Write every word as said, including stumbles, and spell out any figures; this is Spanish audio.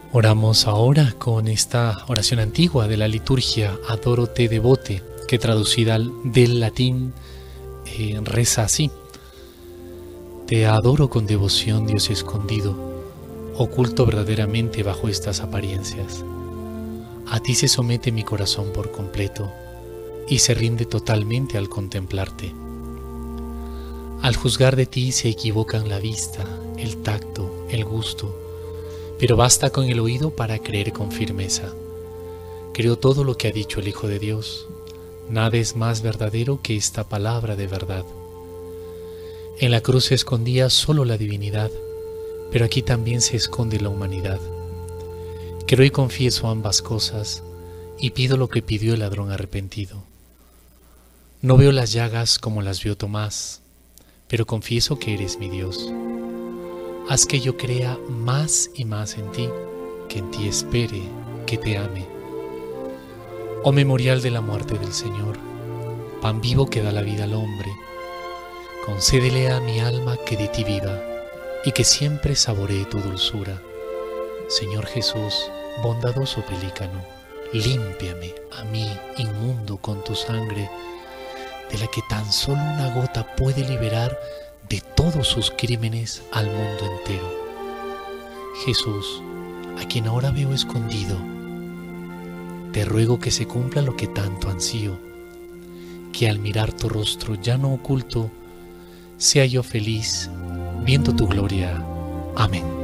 Oramos ahora con esta oración antigua de la liturgia, Adoro te devote, que traducida del latín eh, reza así: Te adoro con devoción, Dios escondido, oculto verdaderamente bajo estas apariencias. A ti se somete mi corazón por completo y se rinde totalmente al contemplarte. Al juzgar de ti se equivocan la vista, el tacto, el gusto, pero basta con el oído para creer con firmeza. Creo todo lo que ha dicho el Hijo de Dios. Nada es más verdadero que esta palabra de verdad. En la cruz se escondía solo la divinidad, pero aquí también se esconde la humanidad. Creo y confieso ambas cosas y pido lo que pidió el ladrón arrepentido. No veo las llagas como las vio Tomás, pero confieso que eres mi Dios. Haz que yo crea más y más en ti, que en ti espere, que te ame. Oh memorial de la muerte del Señor, pan vivo que da la vida al hombre, concédele a mi alma que de ti viva y que siempre saboree tu dulzura. Señor Jesús, bondadoso pelícano, límpiame a mí, inmundo, con tu sangre, de la que tan solo una gota puede liberar de todos sus crímenes al mundo entero. Jesús, a quien ahora veo escondido, te ruego que se cumpla lo que tanto ansío, que al mirar tu rostro ya no oculto, sea yo feliz viendo tu gloria. Amén.